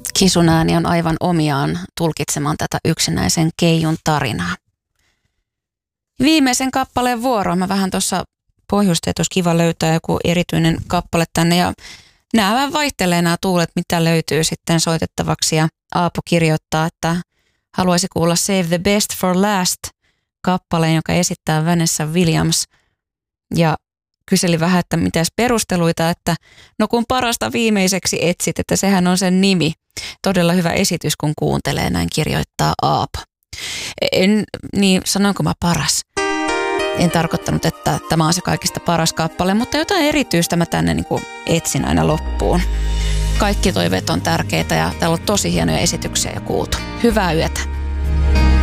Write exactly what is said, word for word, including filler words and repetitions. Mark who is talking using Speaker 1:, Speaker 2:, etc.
Speaker 1: Kisun ääni on aivan omiaan tulkitsemaan tätä yksinäisen keijun tarinaa. Viimeisen kappaleen vuoro. Mä vähän tuossa pohjustin, että olisi kiva löytää joku erityinen kappale tänne. Ja nämä vähän vaihtelee nämä tuulet, mitä löytyy sitten soitettavaksi. Ja Aapo kirjoittaa, että haluaisi kuulla Save the Best for Last -kappaleen, joka esittää Vanessa Williams. Ja kyseli vähän, että mitäs perusteluita, että no kun parasta viimeiseksi etsit, että sehän on sen nimi. Todella hyvä esitys, kun kuuntelee, näin kirjoittaa Aapo. En, niin sanoinko mä paras? En tarkoittanut, että tämä on se kaikista paras kappale, mutta jotain erityistä mä tänne niin kuin etsin aina loppuun. Kaikki toiveet on tärkeitä ja täällä on tosi hienoja esityksiä ja kuultu. Hyvää yötä.